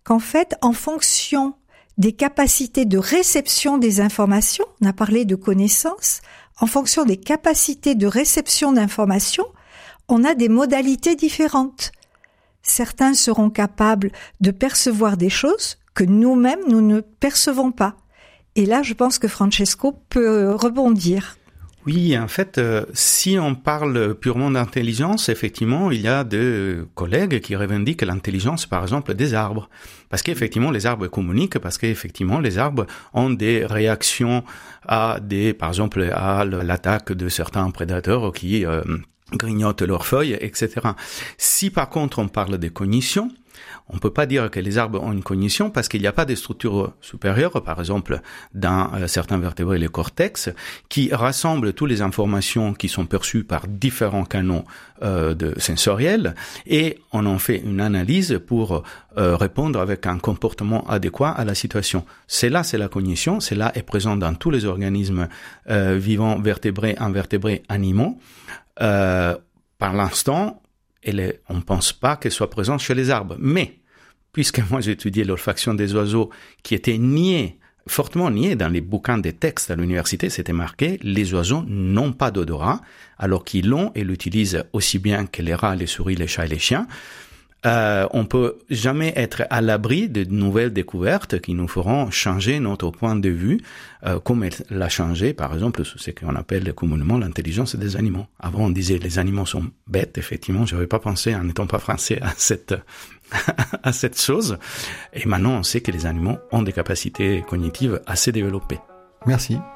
qu'en fait, en fonction des capacités de réception des informations, on a parlé de connaissances, en fonction des capacités de réception d'informations, on a des modalités différentes. Certains seront capables de percevoir des choses que nous-mêmes, nous ne percevons pas. Et là, je pense que Francesco peut rebondir. Oui, en fait, si on parle purement d'intelligence, effectivement, il y a des collègues qui revendiquent l'intelligence, par exemple, des arbres. Parce qu'effectivement, les arbres communiquent, parce qu'effectivement, les arbres ont des réactions par exemple, à l'attaque de certains prédateurs qui grignotent leurs feuilles, etc. Si par contre on parle de cognition, on peut pas dire que les arbres ont une cognition parce qu'il n'y a pas de structure supérieure, par exemple dans certains vertébrés, les cortex, qui rassemblent toutes les informations qui sont perçues par différents canaux sensoriels et on en fait une analyse pour répondre avec un comportement adéquat à la situation. Cela, c'est la cognition, cela est présent dans tous les organismes vivants, vertébrés, invertébrés, animaux. Par l'instant, on ne pense pas qu'elle soit présente chez les arbres. Mais, puisque moi j'ai étudié l'olfaction des oiseaux qui était fortement niée dans les bouquins des textes à l'université, c'était marqué, les oiseaux n'ont pas d'odorat, alors qu'ils l'ont et l'utilisent aussi bien que les rats, les souris, les chats et les chiens. On peut jamais être à l'abri de nouvelles découvertes qui nous feront changer notre point de vue, comme elle l'a changé, par exemple, ce qu'on appelle communément l'intelligence des animaux. Avant, on disait les animaux sont bêtes, effectivement, je n'avais pas pensé, en n'étant pas français, à cette chose. Et maintenant, on sait que les animaux ont des capacités cognitives assez développées. Merci.